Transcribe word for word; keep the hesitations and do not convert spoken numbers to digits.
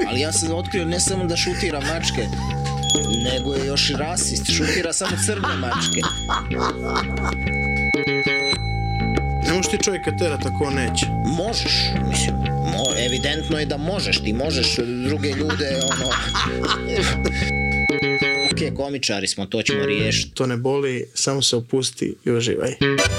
Ali ja sam otkrio ne samo da šutira mačke, nego je još i rasist, šutira samo crne mačke. Ne možeš ti čovjeka terat ako on neće. Možeš, mislim, mo, evidentno je da možeš, ti možeš druge ljude, ono... Ok, komičari smo, to ćemo riješiti. To ne boli, samo se opusti i uživaj.